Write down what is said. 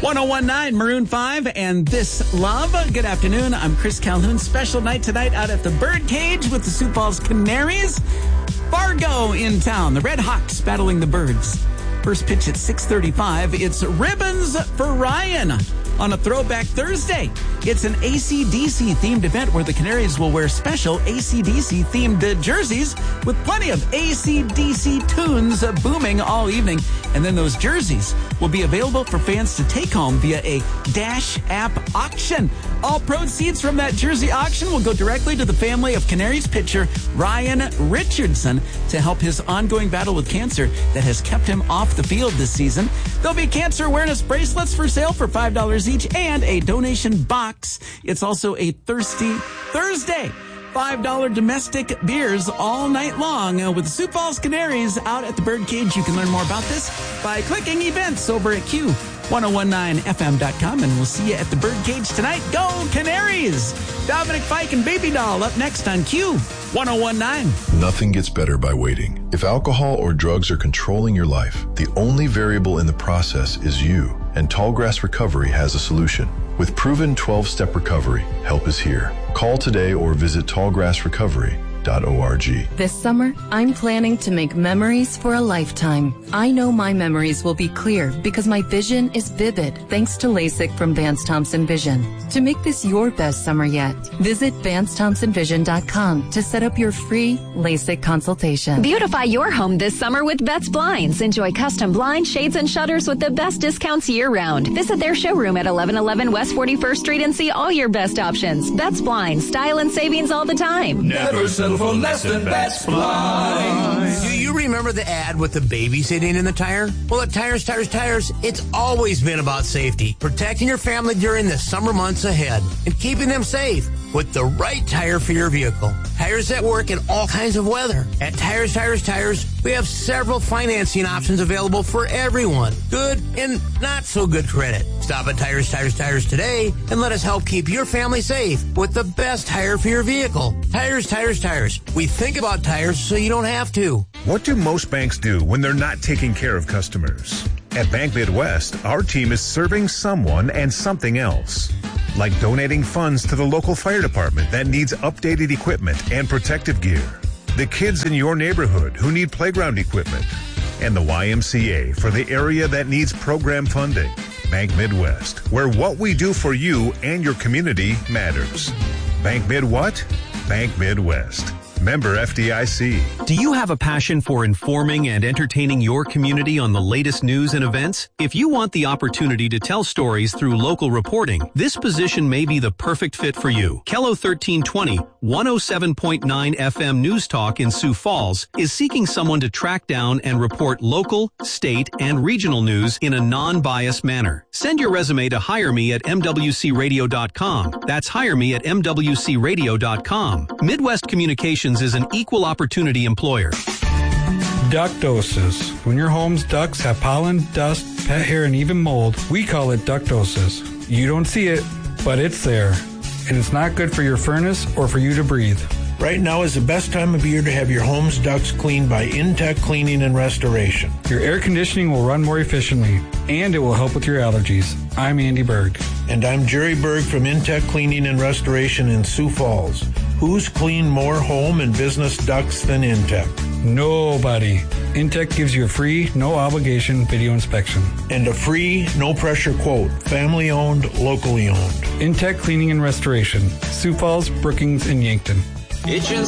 1019 Maroon 5 and This Love. Good afternoon. I'm Chris Calhoun. Special night tonight out at the Birdcage with the Sioux Falls Canaries. Fargo in town. The Red Hawks battling the Birds. First pitch at 6:35. It's Ribbons for Ryan on a Throwback Thursday. It's an AC/DC-themed event where the Canaries will wear special AC/DC-themed jerseys with plenty of AC/DC tunes booming all evening. And then those jerseys will be available for fans to take home via a Dash app auction. All proceeds from that jersey auction will go directly to the family of Canaries pitcher Ryan Richardson to help his ongoing battle with cancer that has kept him off the field this season. There'll be cancer awareness bracelets for sale for $5 each and a donation box. It's also a Thirsty Thursday. $5 domestic beers all night long with the Sioux Falls Canaries out at the Birdcage. You can learn more about this by clicking events over at Q1019FM.com, and we'll see you at the Birdcage tonight. Go Canaries! Dominic Fike and Baby Doll up next on Q1019. Nothing gets better by waiting. If alcohol or drugs are controlling your life, the only variable in the process is you, and Tallgrass Recovery has a solution. With proven 12-step recovery, help is here. Call today or visit tallgrassrecovery.org. This summer, I'm planning to make memories for a lifetime. I know my memories will be clear because my vision is vivid thanks to LASIK from Vance Thompson Vision. To make this your best summer yet, visit VanceThompsonVision.com to set up your free LASIK consultation. Beautify your home this summer with Betts Blinds. Enjoy custom blinds, shades, and shutters with the best discounts year-round. Visit their showroom at 1111 West 41st Street and see all your best options. Betts Blinds, style and savings all the time. Never settle for less than Betts Blinds. Do you remember the ad with the baby sitting in the tire? Well, at Tires, it's always been about safety, protecting your family during the summer months ahead, and keeping them safe with the right tire for your vehicle. Tires that work in all kinds of weather. At Tires, we have several financing options available for everyone. Good and not so good credit. Stop at Tires today and let us help keep your family safe with the best tire for your vehicle. Tires. We think about tires so you don't have to. What do most banks do when they're not taking care of customers? At Bank Midwest, our team is serving someone and something else. Like donating funds to the local fire department that needs updated equipment and protective gear. The kids in your neighborhood who need playground equipment. And the YMCA for the area that needs program funding. Bank Midwest, where what we do for you and your community matters. Bank Mid what? Bank Midwest. Member FDIC. Do you have a passion for informing and entertaining your community on the latest news and events? If you want the opportunity to tell stories through local reporting, this position may be the perfect fit for you. KELO 1320, 107.9 FM News Talk in Sioux Falls is seeking someone to track down and report local, state, and regional news in a non-biased manner. Send your resume to hireme@mwcradio.com. That's hireme@mwcradio.com. Midwest Communications is an equal opportunity employer. Ductosis. When your home's ducts have pollen, dust, pet hair, and even mold, we call it ductosis. You don't see it, but it's there. And it's not good for your furnace or for you to breathe. Right now is the best time of year to have your home's ducts cleaned by Intech Cleaning and Restoration. Your air conditioning will run more efficiently, and it will help with your allergies. I'm Andy Berg. And I'm Jerry Berg from Intech Cleaning and Restoration in Sioux Falls. Who's cleaned more home and business ducts than Intech? Nobody. Intech gives you a free, no-obligation video inspection. And a free, no-pressure quote. Family-owned, locally owned. Intech Cleaning and Restoration. Sioux Falls, Brookings, and Yankton.